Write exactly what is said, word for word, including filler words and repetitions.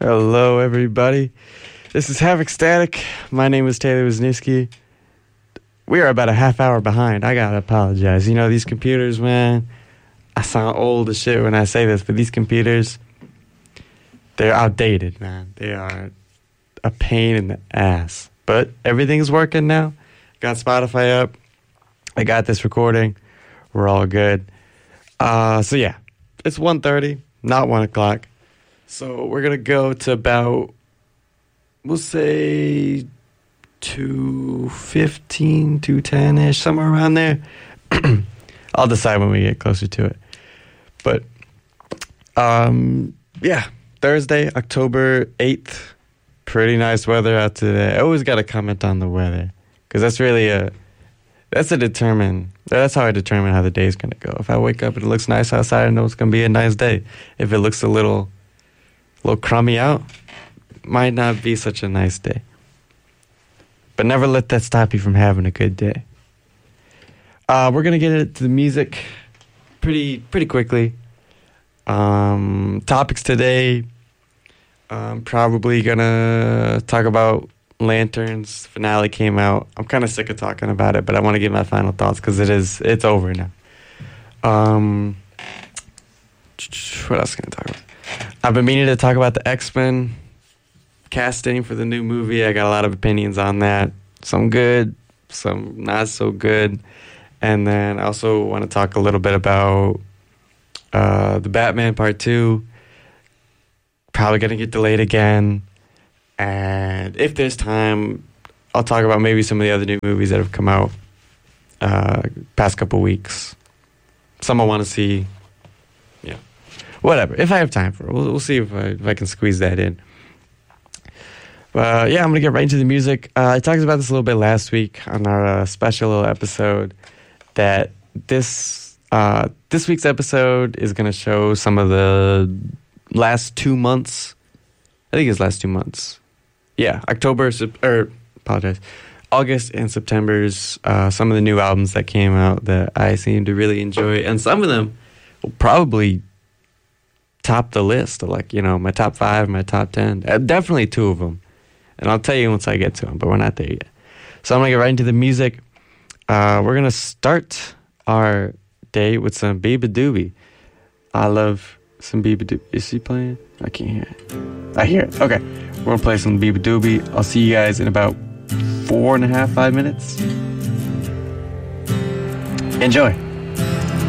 Hello, everybody. This is Havoc Static. My name is Taylor Wisniewski. We are about a half hour behind. I gotta apologize. You know, these computers, man, I sound old as shit when I say this, but these computers, they're outdated, man. They are a pain in the ass. But everything's working now. Got Spotify up. I got this recording. We're all good. Uh, so, yeah, it's one thirty, not one o'clock. So we're going to go to about, we'll say, two fifteen, two ten-ish, somewhere around there. I'll decide when we get closer to it. But, um, yeah, Thursday, October eighth. Pretty nice weather out today. I always got to comment on the weather because that's really a, that's a determine, that's how I determine how the day's going to go. If I wake up and it looks nice outside, I know it's going to be a nice day. If it looks a little, little crummy out, might not be such a nice day. But never let that stop you from having a good day. Uh, we're going to get into the music pretty pretty quickly. Um, topics today, I'm probably going to talk about Lanterns. Finale came out. I'm kind of sick of talking about it, but I want to give my final thoughts because it is, it's over now. Um, what else can I talk about? I've been meaning to talk about the X-Men casting for the new movie. I got a lot of opinions on that. Some good, some not so good. And then I also want to talk a little bit about uh, the Batman Part two. Probably going to get delayed again. And if there's time, I'll talk about maybe some of the other new movies that have come out uh, past couple weeks. Some I want to see. Yeah. Whatever. If I have time for it. We'll, we'll see if I, if I can squeeze that in. Uh, yeah, I'm going to get right into the music. Uh, I talked about this a little bit last week on our uh, special little episode that this uh, this week's episode is going to show some of the last two months. I think it's last two months. Yeah, October, or apologize, August and September's, uh, some of the new albums that came out that I seem to really enjoy. And some of them will probably top the list, like, you know, my top five, my top ten. Uh, definitely two of them. And I'll tell you once I get to them, but we're not there yet. So I'm going to get right into the music. Uh, we're going to start our day with some Biba Doobie. I love some Biba Doobie. Is she playing? I can't hear it. I hear it. Okay. We're going to play some Biba Doobie. I'll see you guys in about four and a half, five minutes. Enjoy.